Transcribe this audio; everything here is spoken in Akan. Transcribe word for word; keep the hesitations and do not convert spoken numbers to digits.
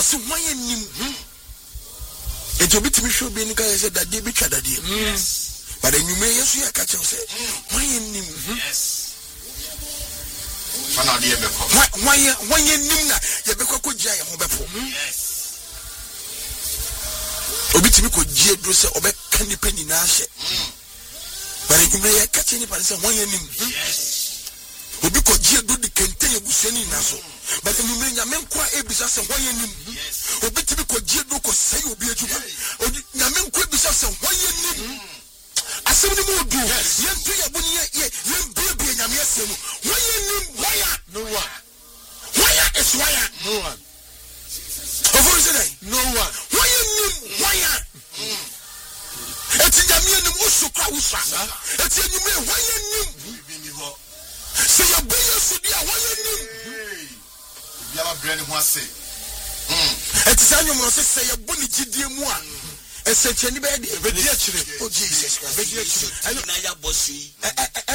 ɔse hwan yɛ nim enti obi timi hwɛ obi ni ka sɛ dadeɛ bi twa dadeɛ but enyume yesu yɛ ka kyerɛ sɛ hwan yɛ nim fana de yɛbɛkɔ hwan yɛ hwan yɛ nim na yɛbɛkɔ kɔ gya yɛ ho bɛpo obi timi kɔ gye do sɛ ɔbɛka nipa nyinaa hyɛ but enyume yɛ ka kyerɛ nipa sɛ hwan yɛ nim obi kɔ gye do de kente yɛ busani na so but enyume nyame nko a ebisa sɛ hwan yɛ nim obi timi kɔ gye do kɔ sɛ obi adwuma nyame nko ebisa sɛ hwan yɛ nim asem ni mo do yen to ya boni ye yen bebe nyame asem why nim why no one why is why no one over say no one why nim why eti nyame nim usukra usa eti nyame why nim say ya be yesu dia why nim biara brand ho ase mm eti sa nyom no say ya boni gidie mu a ese cheni be de ebedi akire oh Jesus Christ ebedi akire na ya bosi